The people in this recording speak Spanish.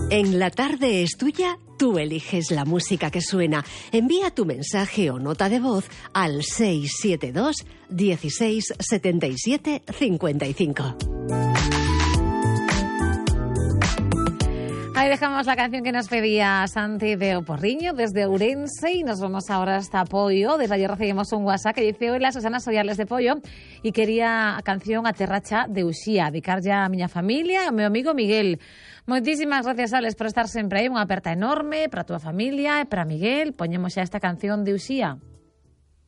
En La Tarde es Tuya, tú eliges la música que suena. Envía tu mensaje o nota de voz al 672 16 77 55. Ahí dejamos la canción que nos pedía Santi de Oporriño desde Ourense y nos vamos ahora hasta Pollo. Desde ayer recibimos un WhatsApp que dice: hola, Susana Soyales de Pollo y quería a canción A Terracha de Uxía, dedicar ya a miña familia e ao meu amigo Miguel. Moitísimas gracias, Alex, por estar sempre aí. Unha aperta enorme para a túa familia e para Miguel. Poñemos xa esta canción de Uxía.